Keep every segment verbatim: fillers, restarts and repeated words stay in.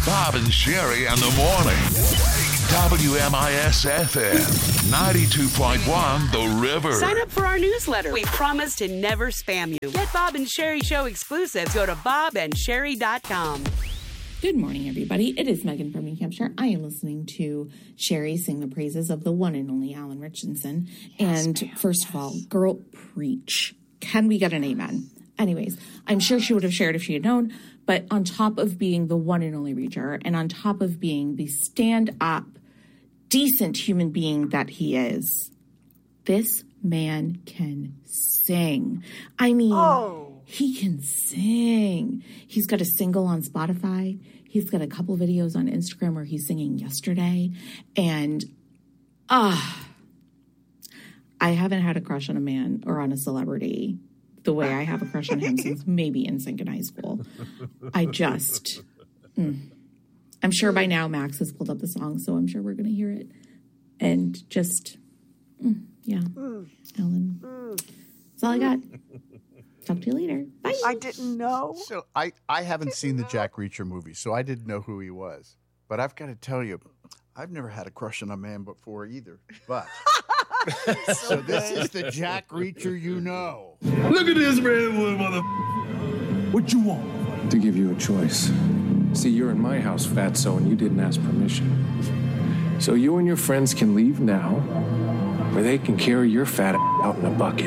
Bob and Sherry in the morning. W M I S F M ninety-two point one The River. Sign up for our newsletter. We promise to never spam you. Get Bob and Sherry Show exclusives. Go to bob and sherry dot com. Good morning, everybody. It is Megan from New Hampshire. I am listening to Sherry sing the praises of the one and only Alan Richardson. Yes, and ma'am. First of all, girl, preach. Can we get an amen? Anyways, I'm sure she would have shared if she had known, but on top of being the one and only reacher, and on top of being the stand-up, decent human being that he is, this man can sing. I mean, oh. he can sing. He's got a single on Spotify. He's got a couple videos on Instagram where he's singing Yesterday. And, ah, uh, I haven't had a crush on a man or on a celebrity the way I have a crush on him since maybe N Sync in high school. I just, mm. I'm sure by now Max has pulled up the song, so I'm sure we're going to hear it. And just, mm, yeah, mm. Alan, mm. that's all I got. Talk to you later. Bye. I didn't know. So I, I haven't seen the Jack Reacher movie, so I didn't know who he was. But I've got to tell you, I've never had a crush on a man before either. But so, so this is the Jack Reacher you know. Look at this redwood mother. What you want? To give you a choice. See, you're in my house, fatso, and you didn't ask permission. So you and your friends can leave now, or they can carry your fat out in a bucket.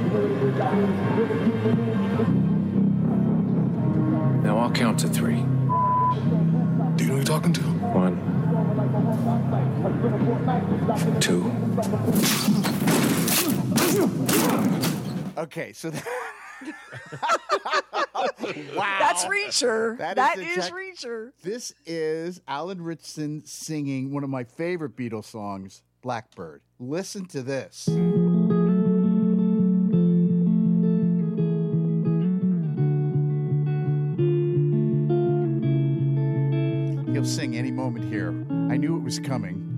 Now I'll count to three. Do you know who you're talking to? One. Two. Okay, so that... Wow. That's Reacher. That, that is, is Jack- Reacher. This is Alan Richardson singing one of my favorite Beatles songs, Blackbird. Listen to this. He'll sing any moment here. I knew it was coming.